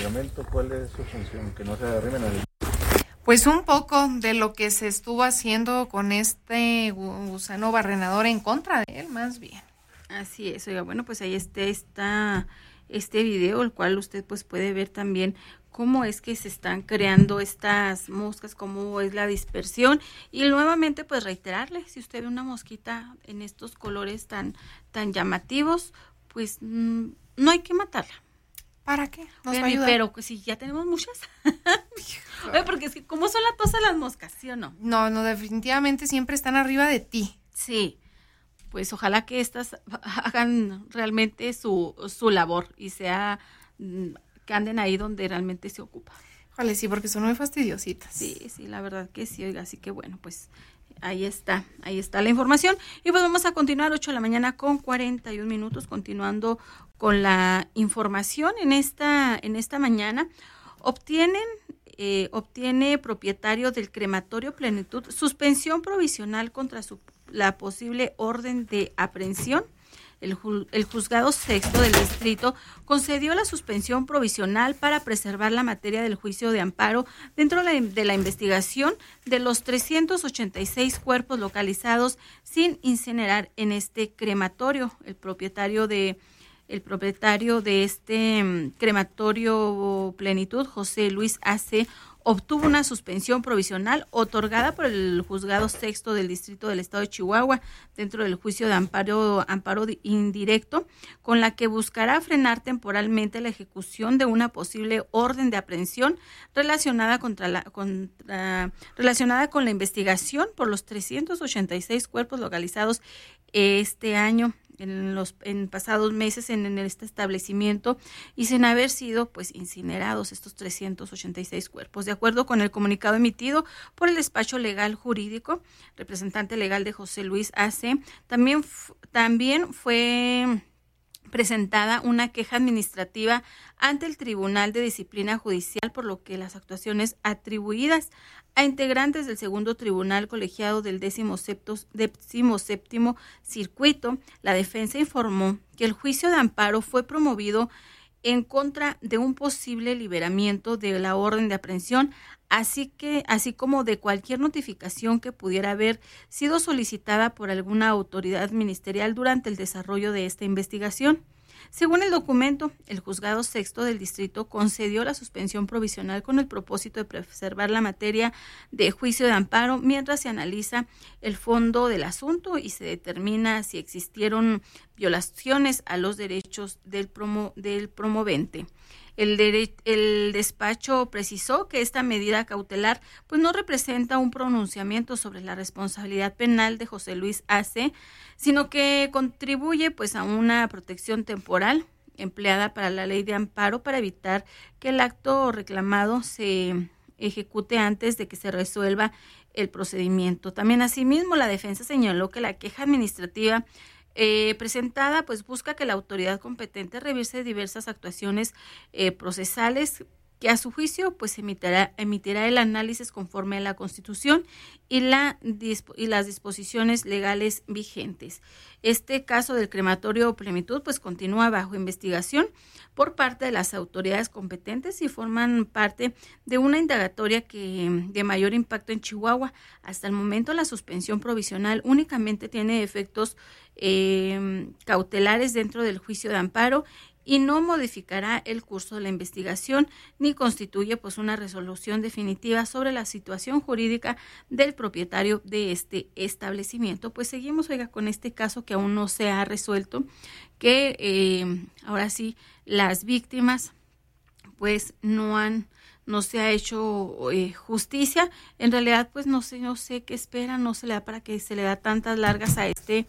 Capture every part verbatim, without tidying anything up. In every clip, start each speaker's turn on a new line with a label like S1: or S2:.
S1: pegamento, ¿cuál es su función? Que no se arrimen al...
S2: Pues un poco de lo que se estuvo haciendo con este gusano barrenador en contra de él, más bien.
S3: Así es, oiga, bueno, pues ahí está, está este video, el cual usted pues puede ver también cómo es que se están creando estas moscas, cómo es la dispersión, y nuevamente pues reiterarle, si usted ve una mosquita en estos colores tan, tan llamativos, pues mmm, no hay que matarla.
S2: ¿Para qué? Nos
S3: Oye,
S2: va a ayudar.
S3: pero pues si ya tenemos muchas. Oye, porque es que ¿cómo son la tosa las moscas, sí o no?
S2: No, no, definitivamente siempre están arriba de ti.
S3: Sí. Pues ojalá que estas hagan realmente su, su labor y sea que anden ahí donde realmente se ocupa.
S2: Ojalá sí, porque son muy fastidiositas.
S3: Sí, sí, la verdad que sí, oiga, así que bueno, pues ahí está, ahí está la información. Y pues vamos a continuar ocho de la mañana con cuarenta y un minutos, continuando con la información en esta, en esta mañana. Obtienen, eh, obtiene propietario del crematorio Plenitud suspensión provisional contra su la posible orden de aprehensión. El, ju- el juzgado sexto del distrito concedió la suspensión provisional para preservar la materia del juicio de amparo dentro de la, de la investigación de los trescientos ochenta y seis cuerpos localizados sin incinerar en este crematorio. El propietario de el propietario de este um, crematorio Plenitud, José Luis A C, obtuvo una suspensión provisional otorgada por el juzgado sexto del distrito del estado de Chihuahua dentro del juicio de amparo, amparo indirecto, con la que buscará frenar temporalmente la ejecución de una posible orden de aprehensión relacionada, contra la, contra, relacionada con la investigación por los trescientos ochenta y seis cuerpos localizados este año. en los en pasados meses en, en este establecimiento y sin haber sido pues incinerados estos trescientos ochenta y seis cuerpos. De acuerdo con el comunicado emitido por el despacho legal jurídico, representante legal de José Luis A C, también, también fue presentada una queja administrativa ante el Tribunal de Disciplina Judicial, por lo que las actuaciones atribuidas a integrantes del segundo tribunal colegiado del décimo séptimo circuito, la defensa informó que el juicio de amparo fue promovido en contra de un posible liberamiento de la orden de aprehensión, así que así como de cualquier notificación que pudiera haber sido solicitada por alguna autoridad ministerial durante el desarrollo de esta investigación. Según el documento, el juzgado sexto del distrito concedió la suspensión provisional con el propósito de preservar la materia de juicio de amparo mientras se analiza el fondo del asunto y se determina si existieron violaciones a los derechos del, promo, del promovente. El, dere- el despacho precisó que esta medida cautelar pues no representa un pronunciamiento sobre la responsabilidad penal de José Luis A C, sino que contribuye pues a una protección temporal empleada para la ley de amparo para evitar que el acto reclamado se ejecute antes de que se resuelva el procedimiento. También asimismo la defensa señaló que la queja administrativa Eh, presentada pues busca que la autoridad competente revise diversas actuaciones eh, procesales que a su juicio pues emitirá, emitirá el análisis conforme a la Constitución y, la, y las disposiciones legales vigentes. Este caso del crematorio Plenitud pues continúa bajo investigación por parte de las autoridades competentes y forman parte de una indagatoria que de mayor impacto en Chihuahua. Hasta el momento la suspensión provisional únicamente tiene efectos eh, cautelares dentro del juicio de amparo y no modificará el curso de la investigación ni constituye pues una resolución definitiva sobre la situación jurídica del propietario de este establecimiento. Pues seguimos, oiga, con este caso que aún no se ha resuelto, que eh, ahora sí las víctimas pues no han no se ha hecho eh, justicia. En realidad pues no sé no sé qué esperan, no se le da para que se le da tantas largas a este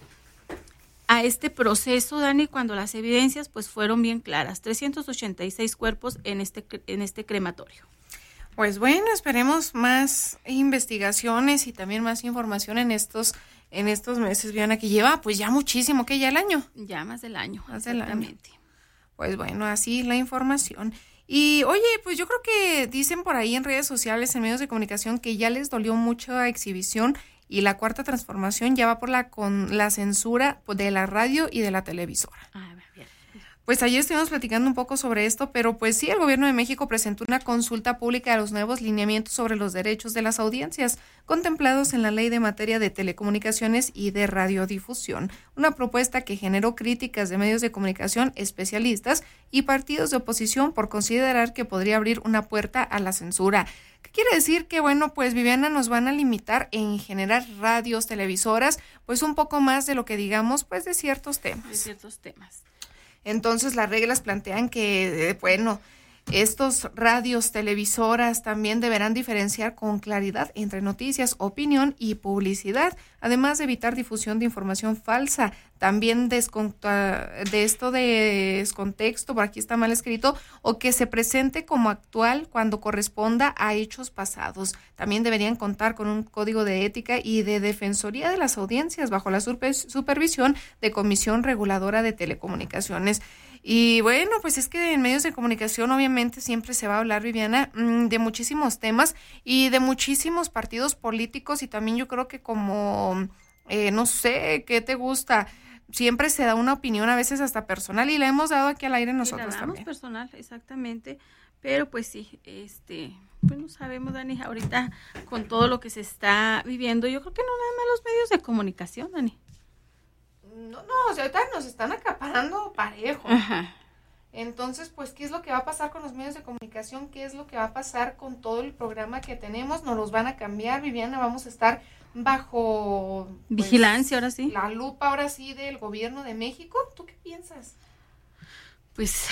S3: a este proceso, Dani, cuando las evidencias pues fueron bien claras, trescientos ochenta y seis cuerpos en este en este crematorio.
S2: Pues bueno, esperemos más investigaciones y también más información en estos en estos meses, Viana, que lleva pues ya muchísimo, que ya el año.
S3: Ya más del año,
S2: más del año.
S3: Exactamente.
S2: Pues bueno, así la información. Y oye, pues yo creo que dicen por ahí en redes sociales, en medios de comunicación, que ya les dolió mucho la exhibición y la cuarta transformación ya va por la con la censura de la radio y de la televisora.
S3: Ah, bien.
S2: Pues ayer estuvimos platicando un poco sobre esto, pero pues sí, el gobierno de México presentó una consulta pública a los nuevos lineamientos sobre los derechos de las audiencias, contemplados en la Ley de Materia de Telecomunicaciones y de Radiodifusión, una propuesta que generó críticas de medios de comunicación, especialistas y partidos de oposición por considerar que podría abrir una puerta a la censura. ¿Qué quiere decir? Que bueno, pues Viviana, nos van a limitar en generar radios, televisoras, pues un poco más de lo que digamos, pues de ciertos temas.
S3: De ciertos temas.
S2: Entonces las reglas plantean que, eh, bueno, estos radios, televisoras también deberán diferenciar con claridad entre noticias, opinión y publicidad, además de evitar difusión de información falsa. También desconta, de esto de descontexto, por aquí está mal escrito, o que se presente como actual cuando corresponda a hechos pasados. También deberían contar con un código de ética y de defensoría de las audiencias bajo la super, supervisión de Comisión Reguladora de Telecomunicaciones. Y bueno, pues es que en medios de comunicación obviamente siempre se va a hablar, Viviana, de muchísimos temas y de muchísimos partidos políticos, y también yo creo que como, eh, no sé, ¿qué te gusta? Siempre se da una opinión a veces hasta personal, y la hemos dado aquí al aire nosotros
S3: la damos
S2: también.
S3: Personal, exactamente, pero pues sí, este, pues no sabemos, Dani, ahorita con todo lo que se está viviendo, yo creo que no nada más los medios de comunicación, Dani.
S2: No, no, o sea, ahorita nos están acaparando parejo.
S3: Ajá.
S2: Entonces, pues, ¿qué es lo que va a pasar con los medios de comunicación? ¿Qué es lo que va a pasar con todo el programa que tenemos? Nos los van a cambiar, Viviana, vamos a estar bajo... Pues,
S3: vigilancia, ahora sí.
S2: La lupa, ahora sí, del gobierno de México. ¿Tú qué piensas?
S3: Pues,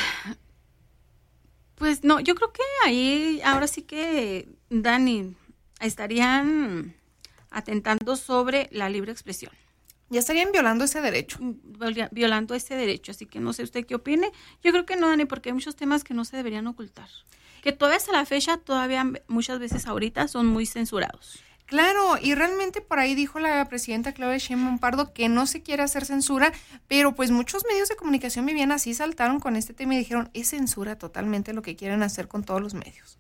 S3: pues no, yo creo que ahí, ahora sí que, Dani, estarían atentando sobre la libre expresión.
S2: Ya estarían violando ese derecho.
S3: Violando ese derecho, así que no sé usted qué opine. Yo creo que no, Dani, porque hay muchos temas que no se deberían ocultar. Que todavía hasta la fecha, todavía muchas veces ahorita son muy censurados.
S2: Claro, y realmente por ahí dijo la presidenta Claudia Sheinbaum Pardo que no se quiere hacer censura, pero pues muchos medios de comunicación, Viviana, así saltaron con este tema y dijeron, es censura totalmente lo que quieren hacer con todos los medios.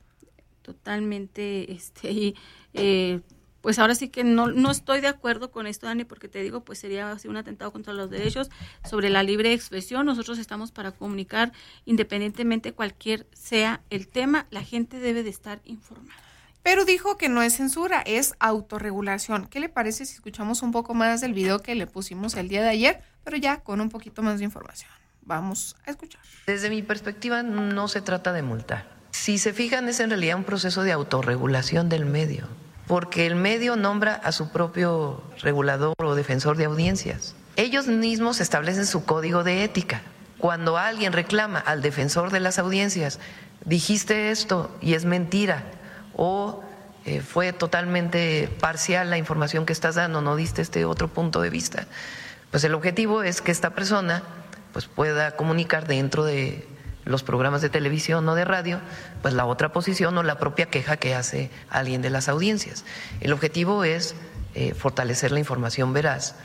S3: Totalmente, este, y eh, pues ahora sí que no, no estoy de acuerdo con esto, Dani, porque te digo, pues sería así un atentado contra los derechos sobre la libre expresión. Nosotros estamos para comunicar independientemente cualquier sea el tema, la gente debe de estar informada.
S2: Pero dijo que no es censura, es autorregulación. ¿Qué le parece si escuchamos un poco más del video que le pusimos el día de ayer, pero ya con un poquito más de información? Vamos a escuchar.
S4: Desde mi perspectiva, no se trata de multar. Si se fijan, es en realidad un proceso de autorregulación del medio, porque el medio nombra a su propio regulador o defensor de audiencias. Ellos mismos establecen su código de ética. Cuando alguien reclama al defensor de las audiencias, dijiste esto y es mentira, o eh, fue totalmente parcial la información que estás dando, no diste este otro punto de vista, pues el objetivo es que esta persona pues pueda comunicar dentro de los programas de televisión o de radio, pues la otra posición o la propia queja que hace alguien de las audiencias. El objetivo es eh, fortalecer la información veraz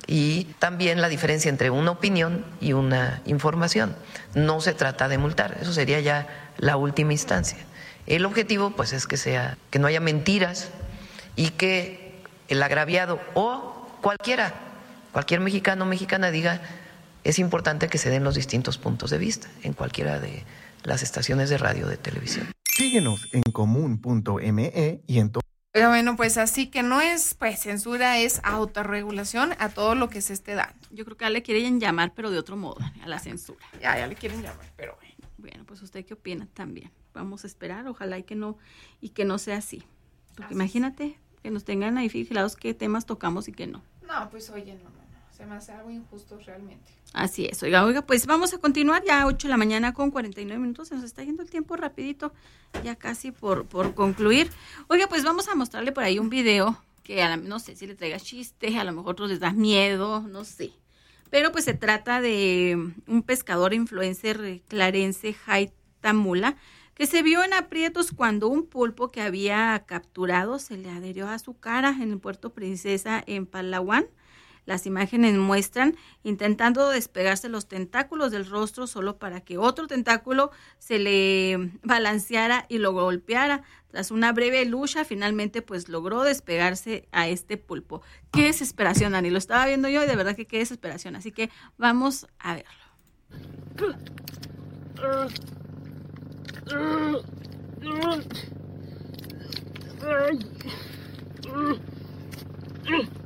S4: y también la diferencia entre una opinión y una información. No se trata de multar, eso sería ya la última instancia. El objetivo pues es que sea, que no haya mentiras y que el agraviado o cualquiera, cualquier mexicano o mexicana diga, es importante que se den los distintos puntos de vista en cualquiera de las estaciones de radio o de televisión.
S5: Síguenos en común punto me y en todo.
S2: Pero bueno, pues así que no es pues censura, es autorregulación a todo lo que se esté dando.
S3: Yo creo que ya le quieren llamar, pero de otro modo, a la censura.
S2: Ya, ya le quieren llamar, pero bueno.
S3: Bueno, pues usted qué opina también. Vamos a esperar, ojalá y que no, y que no sea así. Porque imagínate que nos tengan ahí vigilados qué temas tocamos y qué no.
S2: No, pues oye, no, no, no, se me hace algo injusto realmente.
S3: Así es, oiga, oiga, pues vamos a continuar ya a ocho de la mañana con cuarenta y nueve minutos, se nos está yendo el tiempo rapidito, ya casi por, por concluir. Oiga, pues vamos a mostrarle por ahí un video que a la, no sé si le traiga chistes, a lo mejor otros les da miedo, no sé. Pero pues se trata de un pescador influencer clarence Jaitamula, que se vio en aprietos cuando un pulpo que había capturado se le adherió a su cara en el puerto Princesa en Palawan. Las imágenes muestran intentando despegarse los tentáculos del rostro solo para que otro tentáculo se le balanceara y lo golpeara. Tras una breve lucha, finalmente pues logró despegarse a este pulpo. Qué desesperación, Dani, lo estaba viendo yo y de verdad que qué desesperación. Así que vamos a verlo.
S6: Ay.